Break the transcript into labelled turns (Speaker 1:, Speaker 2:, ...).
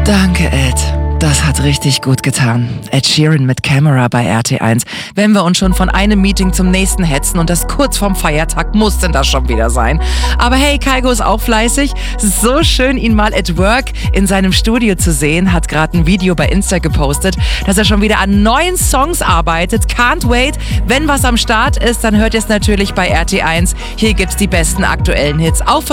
Speaker 1: Danke, Ed. Das hat richtig gut getan. Ed Sheeran mit Camera bei RT1. Wenn wir uns schon von einem Meeting zum nächsten hetzen und das kurz vorm Feiertag, muss denn das schon wieder sein. Aber hey, Kygo ist auch fleißig. Es ist so schön, ihn mal at work in seinem Studio zu sehen. Hat gerade ein Video bei Insta gepostet, dass er schon wieder an neuen Songs arbeitet. Can't wait. Wenn was am Start ist, dann hört ihr es natürlich bei RT1. Hier gibt's die besten aktuellen Hits. Auch von